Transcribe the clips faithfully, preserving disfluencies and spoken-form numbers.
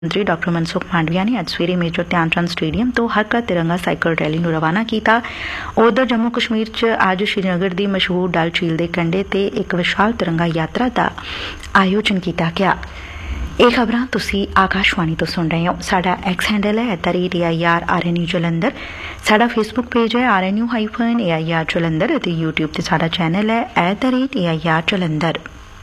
मंत्री डॉक्टर मनसुख मांडविया ने अज सवेरे मेजर ध्यानचंद स्टेडियम तो हक का तिरंगा साइकिल रैली नूं रवाना किया। उधर जम्मू कश्मीर च अज श्रीनगर की मशहूर डल झील के कंढे ते एक विशाल तिरंगा यात्रा का आयोजन किया गया। ਇਹ खबरां तुसीं आकाशवाणी तो सुन रहे हो। साडा एक्स हैंडल है at the rate A I R are N you Jalandhar. साडा फेसबुक पेज है are N you hyphen A I R Jalandhar और यूट्यूब ते साडा चैनल है at the rate A I R Jalandhar.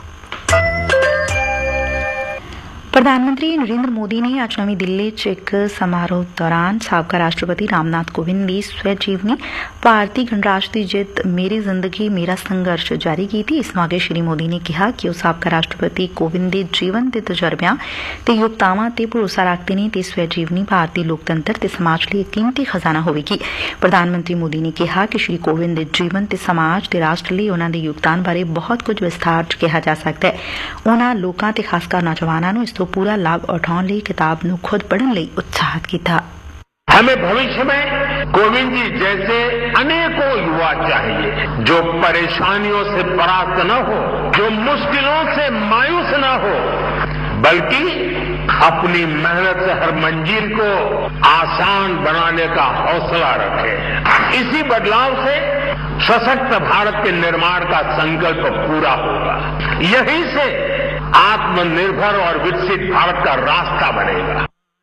प्रधानमंत्री नरेंद्र मोदी ने अज नवी दिल्ली च एक समारोह दौरान साबका राष्ट्रपति रामनाथ कोविंद की स्व जीवनी भारतीय गणराज की जित मेरी जिंदगी मेरा संघर्ष जारी की थी। इस मौके श्री मोदी ने कहा कि वह साबका राष्ट्रपति कोविंद के जीवन के तजर्बियां ते योगतावां ते भरोसा रखते हैं ते स्व जीवनी भारतीय लोकतंत्र ते समाज लिए एक कीमती खजाना होगी। प्रधानमंत्री मोदी ने कहा कि श्री कोविंद के जीवन ते समाज ते राष्ट्र लिए उन्हां दे योगदान बारे बहुत कुछ विस्तार च कहा जा सकता है। उन्हां लोकां ते खासकर नौजवानों नूं इस तो पूरा लाभ उठाने लिए किताब नूं खुद पढ़ने लिए उत्साहित किया। हमें भविष्य में कोविंद जी जैसे अनेकों युवा चाहिए जो परेशानियों से परास्त न हो, जो मुश्किलों से मायूस न हो, बल्कि अपनी मेहनत से हर मंजिल को आसान बनाने का हौसला रखे। इसी बदलाव से सशक्त भारत के निर्माण का संकल्प पूरा होगा। यहीं से आत्मनिर्भर और विकसित भारत का रास्ता बनेगा।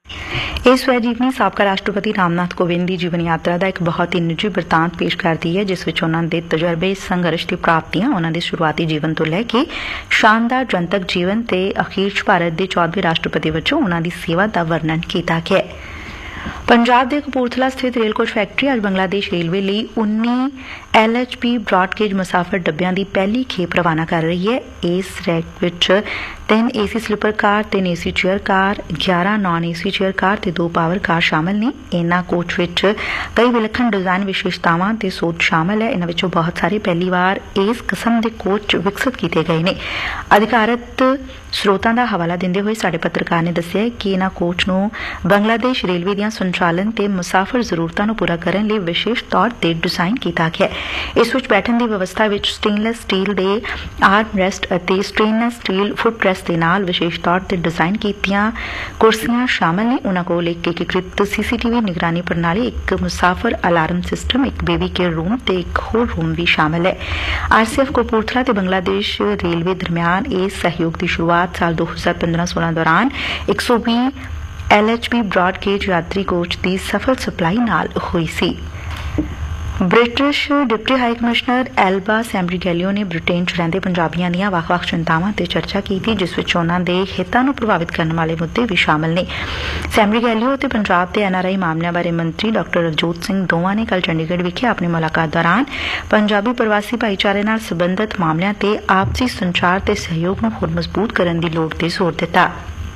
इस स्व जीवनी साबका राष्ट्रपति रामनाथ कोविंद की जीवन यात्रा का एक बहुत ही निजी वृतांत पेश करती है, जिस विच उन्हां दे तजर्बे, संघर्ष की प्राप्तियां, उन्हां दे शुरुआती जीवन तो लैके शानदार जनतक जीवन ते अखीर च भारत के चौदहवें राष्ट्रपति वजों उन्हां दी सेवा का वर्णन किया गया है। पंजाब के कपूरथला स्थित रेल कोच फैक्ट्री अज बांग्लादेश रेलवे लिए उन्नी एल एच पी ब्रॉडगेज मुसाफिर डब्बियां की पहली खेप रवाना कर रही है। इस रैक विच तीन ए सी स्लीपर कार, तीन ए सी चेयर कार, ग्यारह non A C chair car ते दो पावर कार शामिल ने। इन्हां कोच विच कई विलखण डिजाइन विशेषतावां ते सोच शामिल है। इन्हां विचों बहुत सारे पहली बार इस किस्म के कोच विकसित किए गए ने। अधिकारित स्रोतां दा हवाला दिंदे होए साडे पत्रकार ने दस्सिया कि इन्हां कोच नूं बांग्लादेश रेलवे दीआं संचालन ते मुसाफिर जरूरतां नूं पूरा करन लई विशेष तौर ते डिजाइन किया गया है। इस विच बैठण दी व्यवस्था विच स्टेनलैस स्टील दे आर्म रेस्ट अते स्टेनलैस स्टील फुट रेस्ट दे नाल विशेष तौर ते डिजाइन कीतियां कुर्सियां शामिल ने। उन्हां कोल एक एकीकृत सी सी टी वी निगरानी प्रणाली, एक मुसाफिर अलार्म सिस्टम, एक बेबी केयर रूम ते एक होर रूम भी शामिल है। आर सी एफ कपूरथला ते बांग्लादेश रेलवे दरमियान इस सहयोग की शुरुआत साल दो हजार पंद्रह सोलह दौरान एक सौ भी एल एच पी ब्रॉडगेज यात्री कोच की सफल सप्लाई नाल हुई सी। British deputy high commissioner Elba सैमरीगैलियो ने ब्रिटेन च रहिंदे पंजाबियों दीआं ਵੱਖ-ਵੱਖ चिंतावां ते चर्चा की, जिस विच उन्हां दे हितां नूं प्रभावित करने वाले मुद्दे भी शामिल ने। सैमरीगैलियो ते पंजाब के एन आर आई मामलों बारे मंत्री डॉक्टर रवजोत सिंह दोवां ने कल चंडीगढ़ विखे अपनी मुलाकात दौरान पंजाबी प्रवासी भाईचारे नाल संबंधित मामलों ते आपसी संचार ते सहयोग नूं होर मजबूत करन दी लोड़ ते जोर दिता।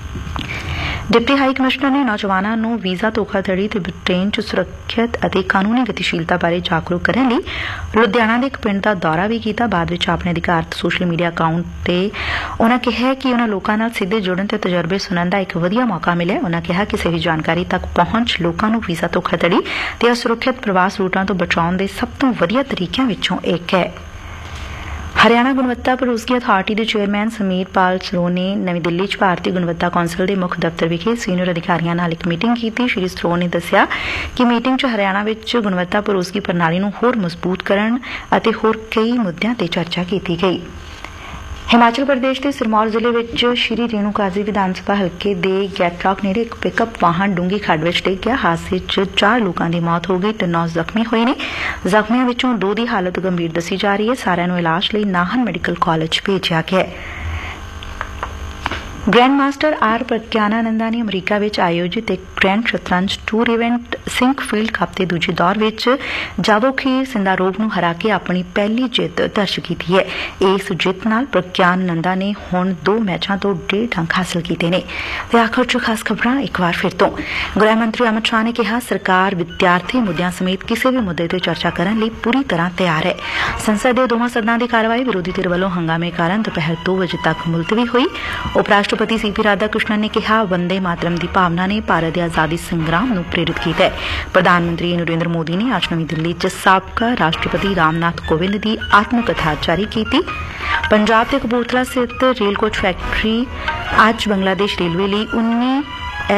डिप्टी हाई कमिश्नर ने नौजवानों नूं वीज़ा धोखाधड़ी ते ब्रिटेन च सुरक्षित अते कानूनी गतिशीलता बारे जागरूक करने लई लुधियाना के एक पिंड का दौरा भी किया। बाद विच अपने अधिकारत सोशल मीडिया अकाउंट ते उन्होंने कहा कि उन्होंने लोगों नाल सीधे जुड़न ते तजर्बे सुनने का एक वधिया मौका मिले। उन्होंने कहा कि सही जानकारी तक पहुंच लोगों नूं वीज़ा धोखाधड़ी ते असुरक्षित प्रवास रूटां तो बचाउण दे सब तो वधिया तरीकों विचों एक है। हरियाणा गुणवत्ता परोसगी अथार्टी के चेयरमैन समीर पाल सरों ने नवी दिल्ली च भारतीय गुणवत्ता कौंसल के मुख्य दफ्तर विखे सीनियर अधिकारियों नाल एक मीटिंग की। श्री सरों ने दस्सिया कि मीटिंग च हरियाणा विच गुणवत्ता परोसगी प्रणाली नूं होर मजबूत करन अते होर कई मुद्दों ते चर्चा की गई। हिमाचल प्रदेश के सिरमौर जिले में श्री रेणुकाजी विधान सभा हल्के दे गैटलॉक नेड़े एक पिकअप वाहन डूंगी खड्ड विच डिग गया। हादसे च चार लोगों की मौत हो गई ते नौ जख्मी हुए ने। जख्मियों विचों दो की हालत गंभीर दसी जा रही है। सारिਆਂ ਨੂੰ इलाज ਲਈ नाहन मैडिकल कॉलेज भेजा गया है। ग्रैंड मास्टर आर प्रज्ञानानंदा ने अमरीका विच आयोजित एक ग्रैंड शतरंज tour event sink field cup के दूजे दौर विच जावोखीर सिंदारोव नूं हरा के अपनी पहली जित दर्ज की है। इस जित नाल प्रज्ञानानंदा ने हुण दो मैचों तो डेढ़ अंक हासिल किए ने। आखिर च खास खबरां एक बार फिर तो गृह मंत्री अमित शाह ने कहा सरकार विद्यार्थी मुद्दों समेत किसी भी मुद्दे पर चर्चा करने लई पूरी तरह तैयार है। संसद के दोवां सदनां की कार्रवाई विरोधी धिर वल्लों हंगामे कारण दोपहर दो बजे तक मुलतवी हुई। उप राष्ट्रपति सी पी राधाकृष्णन ने कहा वंदे मातरम की भावना ने भारत के आजादी संग्राम नूं प्रेरित किया है। प्रधानमंत्री नरेंद्र मोदी ने आज नवी दिल्ली च साबका राष्ट्रपति रामनाथ कोविंद की आत्मकथा जारी की। पंजाब के कपूरथला स्थित रेल कोच फैक्ट्री अज बांग्लादेश रेलवे लिए उन्नी